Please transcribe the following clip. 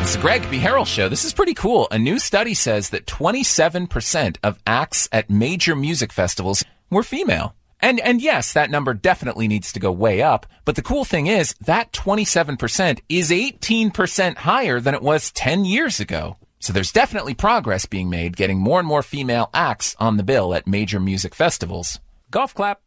It's the Greg B. Harrell Show. This is pretty cool. A new study says that 27% of acts at major music festivals were female. And yes, that number definitely needs to go way up. But the cool thing is that 27% is 18% higher than it was 10 years ago. So there's definitely progress being made getting more and more female acts on the bill at major music festivals. Golf clap.